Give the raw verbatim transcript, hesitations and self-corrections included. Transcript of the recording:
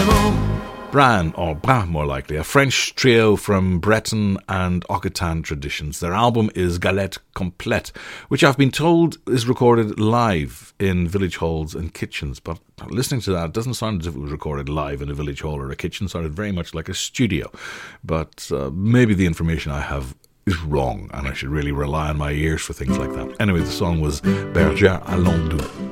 Bran, or Bran more likely, a French trio from Breton and Occitan traditions. Their album is Galette Complète, which I've been told is recorded live in village halls and kitchens, but listening to that, it doesn't sound as if it was recorded live in a village hall or a kitchen. It sounded very much like a studio, but uh, maybe the information I have is wrong and I should really rely on my ears for things like that. Anyway, the song was Bergère à Landau.